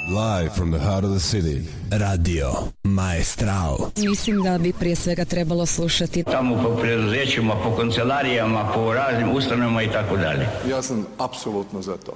Live from the heart of the city. Radio Maestral. Mislim da bi prije svega trebalo slušati tamo po preduzećima, po kancelarijama, po raznim ustanovama i tako dalje. Ja sam apsolutno za to.